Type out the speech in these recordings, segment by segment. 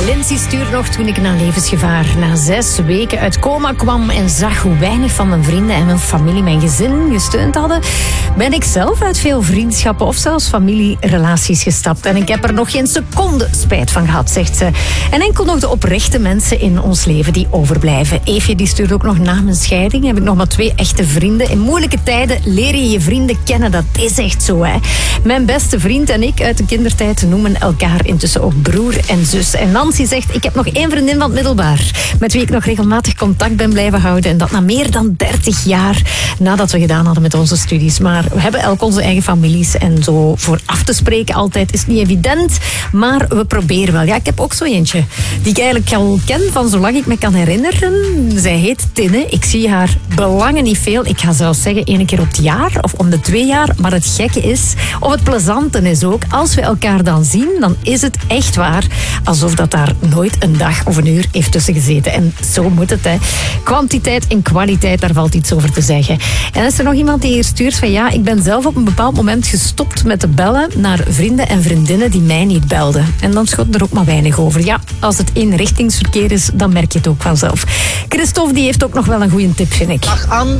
Lindsay stuurt nog toen ik na levensgevaar na 6 weken uit coma kwam en zag hoe weinig van mijn vrienden en mijn familie mijn gezin gesteund hadden, ben ik zelf uit veel vriendschappen of zelfs familierelaties gestapt. En ik heb er nog geen seconde spijt van gehad, zegt ze. En enkel nog de oprechte mensen in ons leven die overblijven. Eefje die stuurt ook nog na mijn scheiding. Heb ik nog maar 2 echte vrienden. In moeilijke tijden leer je je vrienden kennen. Dat is echt zo, hè. Mijn beste vriend en ik uit de kindertijd noemen elkaar intussen ook broer en zus. En Nancy zegt, ik heb nog 1 vriendin van het middelbaar met wie ik nog regelmatig contact ben blijven houden. En dat na meer dan 30 jaar nadat we gedaan hadden met onze studies. Maar we hebben elk onze eigen families en zo voor af te spreken altijd is niet evident. Maar we proberen wel. Ja, ik heb ook zo eentje die ik eigenlijk al ken van zolang ik me kan herinneren. Zij heet Tinne. Ik zie haar belangen niet veel. Ik ga zelfs zeggen 1 keer op het jaar of om de 2 jaar. Maar het gekke is, of het plezante is ook, als we elkaar dan zien, dan is het echt waar alsof dat daar nooit een dag of een uur heeft tussen gezeten. En zo moet het, hè. Kwantiteit en kwaliteit, daar valt iets over te zeggen. En is er nog iemand die hier stuurt van ja, ik ben zelf op een bepaald moment gestopt met te bellen naar vrienden en vriendinnen die mij niet belden. En dan schoot er ook maar weinig over. Ja, als het eenrichtingsverkeer is, dan merk je het ook vanzelf. Christophe die heeft ook nog wel een goede tip, vind ik. Dag Anne.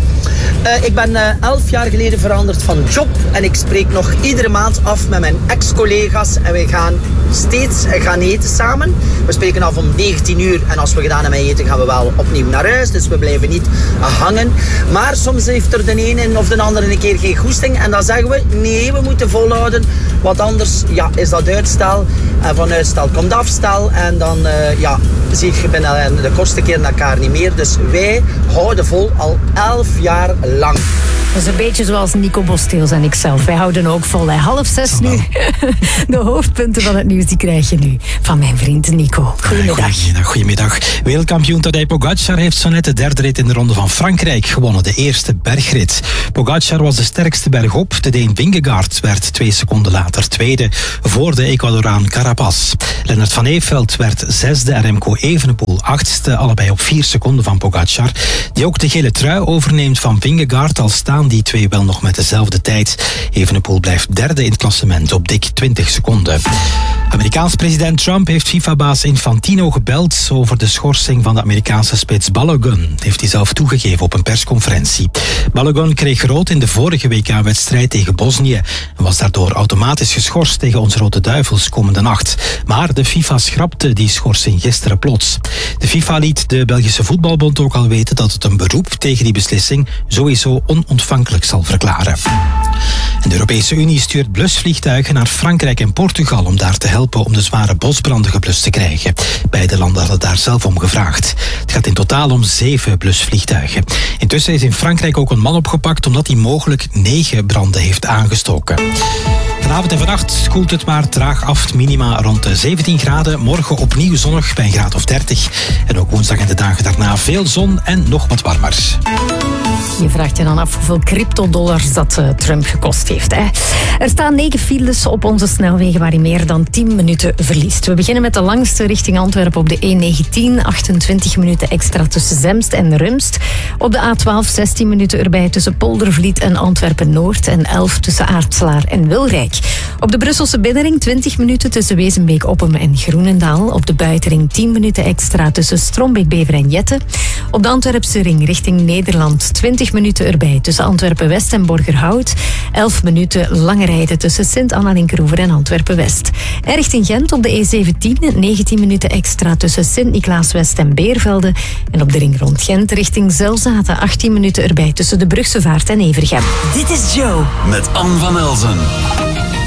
Ik ben 11 jaar geleden veranderd van job en ik spreek nog iedere maand af met mijn ex-collega's en we gaan steeds gaan eten samen. We spreken af om 19 uur en als we gedaan hebben met eten gaan we wel opnieuw naar huis, dus we blijven niet hangen. Maar soms heeft er de ene of de andere een keer geen goesting en dan zeggen we nee, we moeten volhouden, want anders ja, is dat uitstel en van uitstel komt afstel en dan zie je binnen de kortste keer elkaar niet meer. Dus wij houden vol al 11 jaar lang. Dat is een beetje zoals Nico Bosteels en ikzelf. Wij houden ook vol. 5:30 nu. De hoofdpunten van het nieuws die krijg je nu van mijn vriend Nico. Goedemiddag. Goedemiddag. Wereldkampioen Tadej Pogacar heeft zo net de 3e rit in de Ronde van Frankrijk gewonnen. De eerste bergrit. Pogacar was de sterkste bergop. De Deen Vingegaard werd 2 seconden later tweede voor de Ecuadoraan Carapaz. Lennart van Eefveld werd 6e en Remco Evenepoel 8e. Allebei op 4 seconden van Pogacar. Die ook de gele trui overneemt van Vingegaard, al staan die 2 wel nog met dezelfde tijd. Evenepoel blijft 3e in het klassement op dik 20 seconden. Amerikaans president Trump heeft FIFA-baas Infantino gebeld over de schorsing van de Amerikaanse spits Balogun. Heeft hij zelf toegegeven op een persconferentie. Balogun kreeg rood in de vorige WK-wedstrijd tegen Bosnië en was daardoor automatisch geschorst tegen ons Rode Duivels komende nacht. Maar de FIFA schrapte die schorsing gisteren plots. De FIFA liet de Belgische Voetbalbond ook al weten dat het een beroep tegen die beslissing sowieso onontvankelijk zal verklaren. En de Europese Unie stuurt blusvliegtuigen naar Frankrijk en Portugal om daar te helpen om de zware bosbranden geblust te krijgen. Beide landen hadden daar zelf om gevraagd. Het gaat in totaal om 7 blusvliegtuigen. Intussen is in Frankrijk ook een man opgepakt omdat hij mogelijk 9 branden heeft aangestoken. Vanavond en vannacht koelt het maar traag af. Minima rond de 17 graden. Morgen opnieuw zonnig bij een graad of 30. En ook woensdag en de dagen daarna veel zon en nog wat warmer. Je vraagt je dan af hoeveel cryptodollars dat Trump gekost heeft. Hè? Er staan 9 files op onze snelwegen waar je meer dan 10 minuten verliest. We beginnen met de langste richting Antwerpen op de E19. 28 minuten extra tussen Zemst en Rumst. Op de A12 16 minuten erbij tussen Poldervliet en Antwerpen-Noord. En 11 tussen Aartselaar en Wilrijk. Op de Brusselse binnenring 20 minuten tussen Wezenbeek-Oppem en Groenendaal. Op de buitenring 10 minuten extra tussen Strombeek-Bever en Jette. Op de Antwerpse ring richting Nederland 20 minuten erbij tussen Antwerpen-West en Borgerhout. 11 minuten lange rijden tussen Sint-Anna-Linkeroever en Antwerpen-West. En richting Gent op de E17 19 minuten extra tussen Sint-Niklaas-West en Beervelde. En op de ring rond Gent richting Zelzaten 18 minuten erbij tussen de Brugse Vaart en Evergem. Dit is Joe met Anne van Elzen.